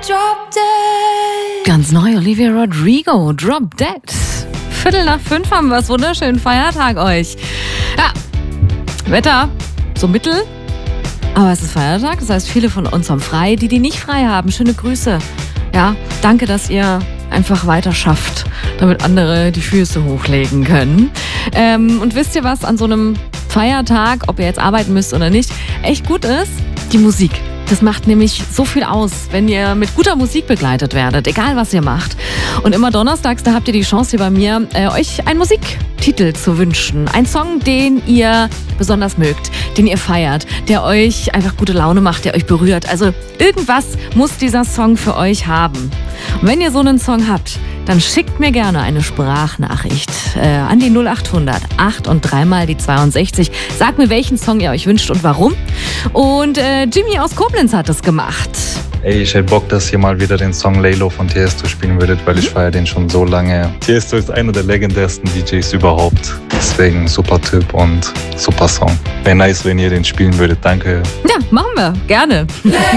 Ganz neu, Olivia Rodrigo, Drop Dead. 4:45 haben wir es. Wunderschönen Feiertag euch. Ja, Wetter so mittel, aber es ist Feiertag. Das heißt, viele von uns haben frei. Die nicht frei haben, schöne Grüße. Ja, danke, dass ihr einfach weiter schafft, damit andere die Füße hochlegen können. Und wisst ihr, was an so einem Feiertag, ob ihr jetzt arbeiten müsst oder nicht, echt gut ist? Die Musik. Das macht nämlich so viel aus, wenn ihr mit guter Musik begleitet werdet, egal was ihr macht. Und immer donnerstags, da habt ihr die Chance hier bei mir, euch einen Musiktitel zu wünschen. Ein Song, den ihr besonders mögt, den ihr feiert, der euch einfach gute Laune macht, der euch berührt. Also irgendwas muss dieser Song für euch haben. Und wenn ihr so einen Song habt, dann schickt mir gerne eine Sprachnachricht an die 0800 8 und 3 mal die 62. Sagt mir, welchen Song ihr euch wünscht und warum. Und Jimmy aus Koblenz hat es gemacht. Ey, ich hätte Bock, dass ihr mal wieder den Song Laylo von Tiesto spielen würdet, weil ich feiere den schon so lange. Tiesto ist einer der legendärsten DJs überhaupt. Deswegen super Typ und super Song. Wäre nice, wenn ihr den spielen würdet. Danke. Ja, machen wir. Gerne.